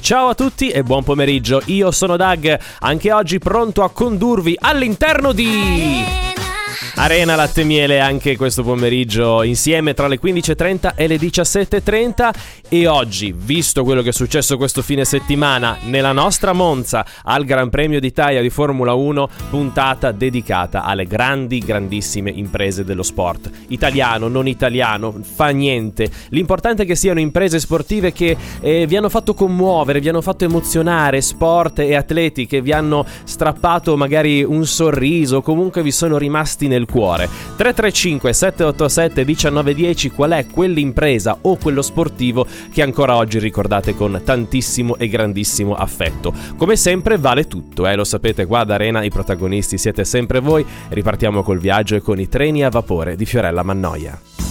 Ciao a tutti e buon pomeriggio, io sono Doug, anche oggi pronto a condurvi all'interno di Arena Latte Miele anche questo pomeriggio insieme tra le 15.30 e le 17.30. E oggi, visto quello che è successo questo fine settimana nella nostra Monza al Gran Premio d'Italia di Formula 1, puntata dedicata alle grandissime imprese dello sport, italiano, non italiano, fa niente, l'importante è che siano imprese sportive che vi hanno fatto commuovere, vi hanno fatto emozionare, sport e atleti che vi hanno strappato magari un sorriso, comunque vi sono rimasti nel cuore. 335 787 1910, qual è quell'impresa o quello sportivo che ancora oggi ricordate con tantissimo e grandissimo affetto? Come sempre vale tutto, lo sapete, qua ad Arena i protagonisti siete sempre voi. Ripartiamo col viaggio e con i treni a vapore di Fiorella Mannoia.